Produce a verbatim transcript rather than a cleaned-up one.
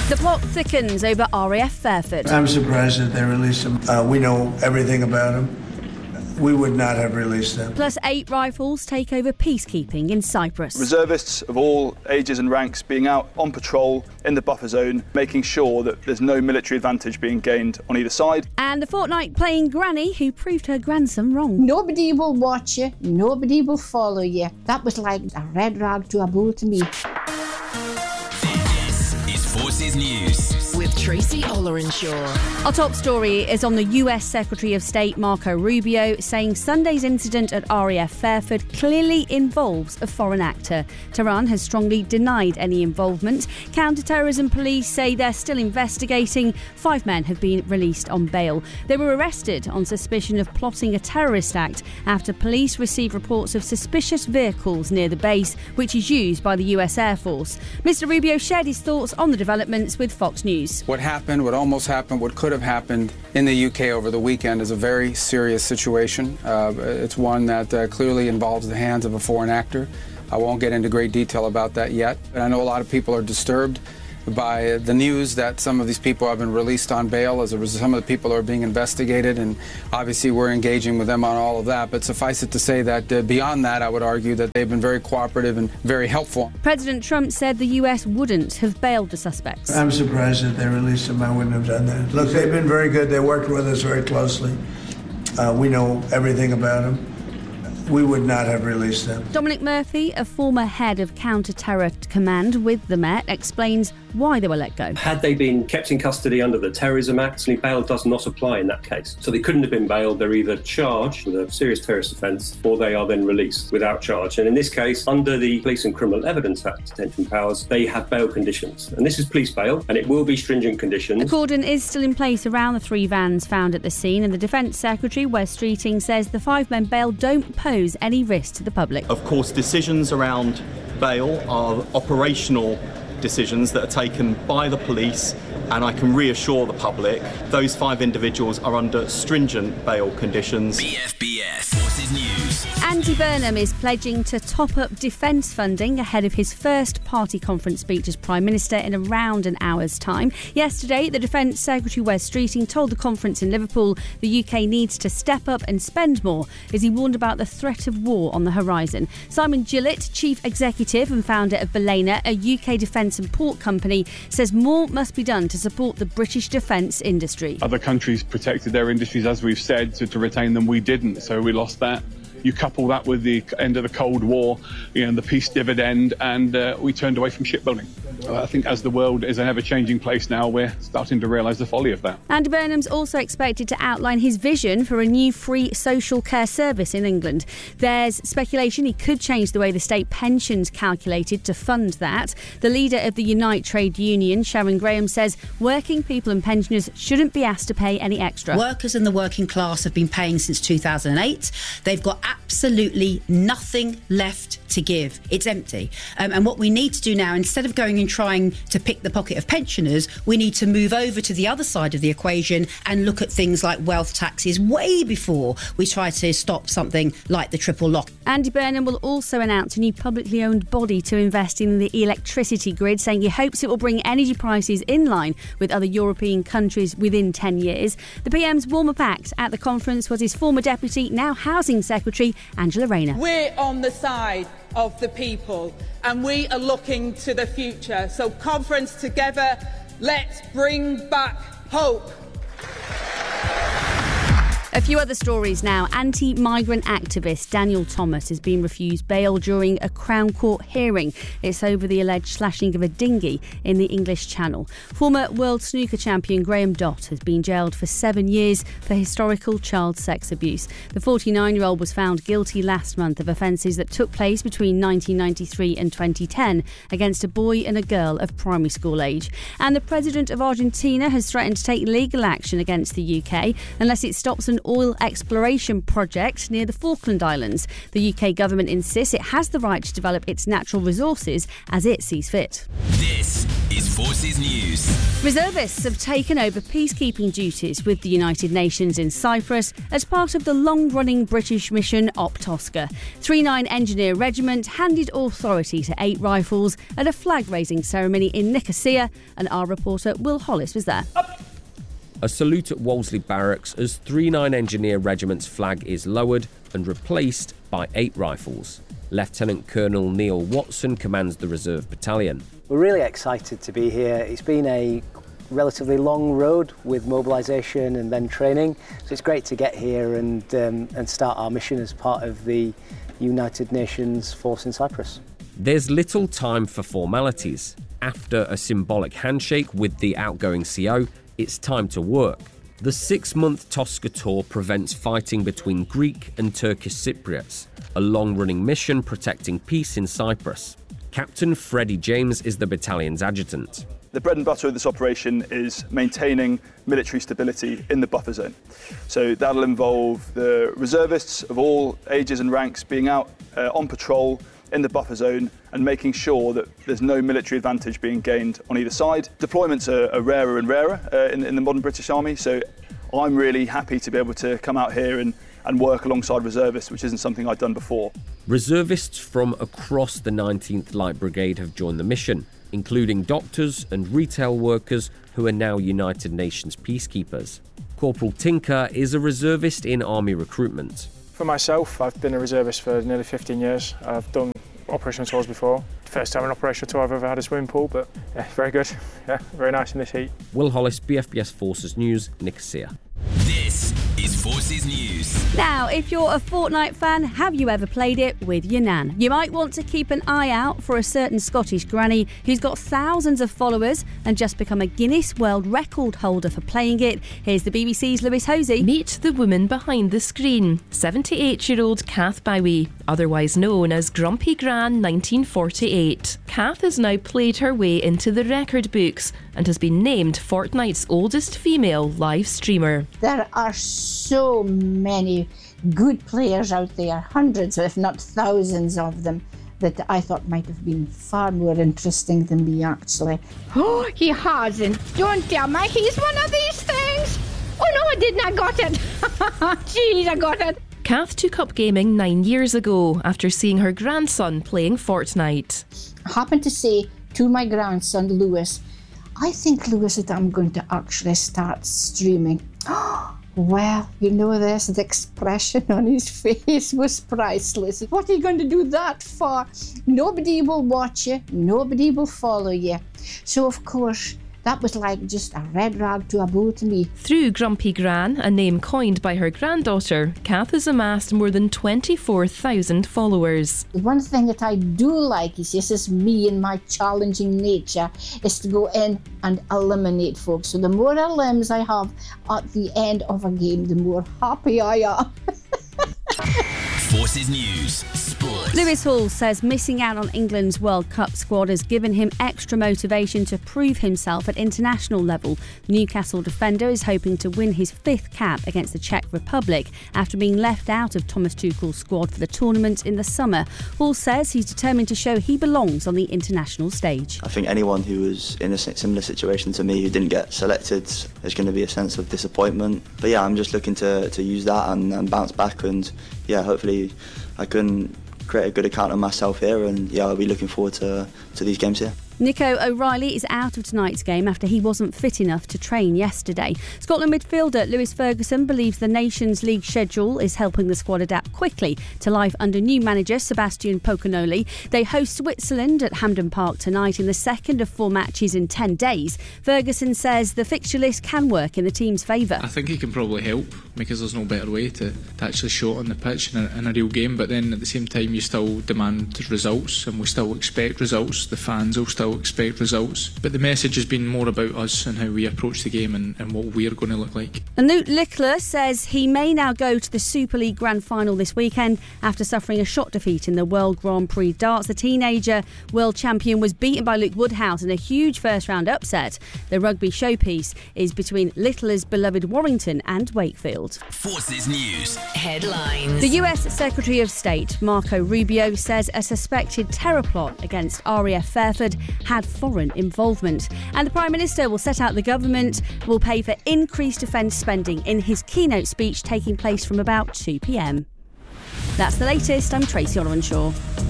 The plot thickens over R A F Fairford. I'm surprised that they released him. Uh, we know everything about him. We would not have released them. Plus eight rifles take over peacekeeping in Cyprus. Reservists of all ages and ranks being out on patrol in the buffer zone, making sure that there's no military advantage being gained on either side. And the fortnight playing granny who proved her grandson wrong. Nobody will watch you. Nobody will follow you. That was like a red rag to a bull to me. This is Forces News with Tracy Ollerenshaw. Our top story is on the U S Secretary of State Marco Rubio saying Sunday's incident at R A F Fairford clearly involves a foreign actor. Tehran has strongly denied any involvement. Counter-terrorism police say they're still investigating. Five men have been released on bail. They were arrested on suspicion of plotting a terrorist act after police received reports of suspicious vehicles near the base, which is used by the U S Air Force. Mister Rubio shared his thoughts on the developments with Fox News. What happened, what almost happened, what could have happened in the U K over the weekend is a very serious situation. Uh, it's one that uh, clearly involves the hands of a foreign actor. I won't get into great detail about that yet. And I know a lot of people are disturbed by the news that some of these people have been released on bail. As a result, some of the people are being investigated, and obviously we're engaging with them on all of that. But suffice it to say that uh, beyond that, I would argue that they've been very cooperative and very helpful. President Trump said the U S wouldn't have bailed the suspects. I'm surprised that they released him. I wouldn't have done that. Look, they've been very good. They worked with us very closely. Uh, we know everything about him. We would not have released them. Dominic Murphy, a former head of counter-terror command with the Met, explains why they were let go. Had they been kept in custody under the Terrorism Act, bail does not apply in that case. So they couldn't have been bailed. They're either charged with a serious terrorist offence or they are then released without charge. And in this case, under the Police and Criminal Evidence Act detention powers, they have bail conditions. And this is police bail, and it will be stringent conditions. The cordon is still in place around the three vans found at the scene, and the Defence Secretary, Wes Streeting, says the five men bail don't pose any risk to the public. Of course, decisions around bail are operational decisions that are taken by the police, and I can reassure the public those five individuals are under stringent bail conditions. B F B S Forces News. Andy Burnham is pledging to top up defence funding ahead of his first party conference speech as Prime Minister in around an hour's time. Yesterday, the Defence Secretary Wes Streeting told the conference in Liverpool the U K needs to step up and spend more, as he warned about the threat of war on the horizon. Simon Gillett, Chief Executive and founder of Balena, a U K defence and port company, says more must be done to support the British defence industry. Other countries protected their industries, as we've said, to, to retain them. We didn't, so we lost that. You couple that with the end of the Cold War, you know, the peace dividend, and uh, we turned away from shipbuilding. I think as the world is an ever-changing place now, we're starting to realise the folly of that. Andy Burnham's also expected to outline his vision for a new free social care service in England. There's speculation he could change the way the state pension's calculated to fund that. The leader of the Unite Trade Union, Sharon Graham, says working people and pensioners shouldn't be asked to pay any extra. Workers in the working class have been paying since two thousand eight. They've got absolutely nothing left to give. It's empty. Um, and what we need to do now, instead of going and trying to pick the pocket of pensioners, we need to move over to the other side of the equation and look at things like wealth taxes way before we try to stop something like the triple lock. Andy Burnham will also announce a new publicly owned body to invest in the electricity grid, saying he hopes it will bring energy prices in line with other European countries within ten years. The P M's warm-up act at the conference was his former deputy, now Housing Secretary, Angela Rayner. We're on the side of the people and we are looking to the future. So conference together, let's bring back hope. A few other stories now. Anti-migrant activist Daniel Thomas has been refused bail during a Crown Court hearing. It's over the alleged slashing of a dinghy in the English Channel. Former world snooker champion Graham Dott has been jailed for seven years for historical child sex abuse. The forty-nine-year-old was found guilty last month of offences that took place between nineteen ninety-three and twenty ten against a boy and a girl of primary school age. And the president of Argentina has threatened to take legal action against the U K unless it stops an oil exploration project near the Falkland Islands. The U K government insists it has the right to develop its natural resources as it sees fit. This is Forces News. Reservists have taken over peacekeeping duties with the United Nations in Cyprus as part of the long-running British mission Optosca. thirty-nine Engineer Regiment handed authority to eight rifles at a flag-raising ceremony in Nicosia, and our reporter Will Hollis was there. A salute at Wolseley Barracks as thirty-nine Engineer Regiment's flag is lowered and replaced by eight rifles. Lieutenant Colonel Neil Watson commands the Reserve Battalion. We're really excited to be here. It's been a relatively long road with mobilisation and then training, so it's great to get here and, um, and start our mission as part of the United Nations force in Cyprus. There's little time for formalities. After a symbolic handshake with the outgoing C O, it's time to work. The six-month Tosca tour prevents fighting between Greek and Turkish Cypriots, a long-running mission protecting peace in Cyprus. Captain Freddie James is the battalion's adjutant. The bread and butter of this operation is maintaining military stability in the buffer zone. So that'll involve the reservists of all ages and ranks being out uh, on patrol in the buffer zone and making sure that there's no military advantage being gained on either side. Deployments are, are rarer and rarer uh, in, in the modern British Army, so I'm really happy to be able to come out here and, and work alongside reservists, which isn't something I've done before. Reservists from across the nineteenth Light Brigade have joined the mission, including doctors and retail workers who are now United Nations peacekeepers. Corporal Tinker is a reservist in Army recruitment. For myself, I've been a reservist for nearly fifteen years. I've done operational tours before. First time an operational tour I've ever had a swimming pool, but yeah, very good. Yeah, very nice in this heat. Will Hollis, B F B S Forces News, Nicosia. This is Forces News. Now, if you're a Fortnite fan, have you ever played it with your nan? You might want to keep an eye out for a certain Scottish granny who's got thousands of followers and just become a Guinness World Record holder for playing it. Here's the B B C's Lewis Hosey. Meet the woman behind the screen, seventy-eight-year-old Kath Bowie, otherwise known as Grumpy Gran nineteen forty-eight. Kath has now played her way into the record books and has been named Fortnite's oldest female live streamer. There are so many good players out there, hundreds if not thousands of them, that I thought might have been far more interesting than me actually. Oh, he hasn't. Don't tell me he's one of these things. Oh no, I didn't. I got it. Jeez, I got it. Kath took up gaming nine years ago after seeing her grandson playing Fortnite. I happened to say to my grandson Lewis, I think, Lewis, that I'm going to actually start streaming. Well, you know this, the expression on his face was priceless. What are you going to do that for? Nobody will watch you, nobody will follow you. So, of course, that was like just a red rag to a bull to me. Through Grumpy Gran, a name coined by her granddaughter, Kath has amassed more than twenty-four thousand followers. The one thing that I do like is this is me and my challenging nature, is to go in and eliminate folks. So the more elims I have at the end of a game, the more happy I am. Forces News Sport. Lewis Hall says missing out on England's World Cup squad has given him extra motivation to prove himself at international level. The Newcastle defender is hoping to win his fifth cap against the Czech Republic after being left out of Thomas Tuchel's squad for the tournament in the summer. Hall says he's determined to show he belongs on the international stage. I think anyone who was in a similar situation to me who didn't get selected, there's going to be a sense of disappointment. But yeah, I'm just looking to, to use that and, and bounce back, and yeah, hopefully I can create a good account of myself here, and yeah, I'll be looking forward to, to these games here. Nico O'Reilly is out of tonight's game after he wasn't fit enough to train yesterday. Scotland midfielder Lewis Ferguson believes the Nations League schedule is helping the squad adapt quickly to life under new manager Sebastian Pocanoli. They host Switzerland at Hampden Park tonight in the second of four matches in ten days. Ferguson says the fixture list can work in the team's favour. I think he can probably help because there's no better way to, to actually show it on the pitch in a, in a real game, but then at the same time you still demand results and we still expect results. The fans will still expect results, but the message has been more about us and how we approach the game and, and what we're going to look like. And Luke Lickler says he may now go to the Super League Grand Final this weekend after suffering a shot defeat in the World Grand Prix darts. The teenager world champion was beaten by Luke Woodhouse in a huge first round upset. The rugby showpiece is between Littler's beloved Warrington and Wakefield. Forces News headlines. The U S Secretary of State Marco Rubio says a suspected terror plot against R A F Fairford had foreign involvement. And the Prime Minister will set out the government will pay for increased defence spending in his keynote speech taking place from about two p m. That's the latest. I'm Tracy Olorenshaw.